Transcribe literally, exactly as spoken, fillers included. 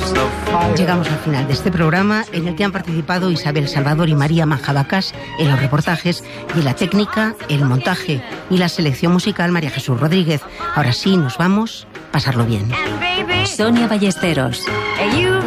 Llegamos al final de este programa en el que han participado Isabel Salvador y María Manjabacas en los reportajes, y en la técnica, el montaje y la selección musical María Jesús Rodríguez. Ahora sí, nos vamos. Pasarlo bien. Sonia Ballesteros.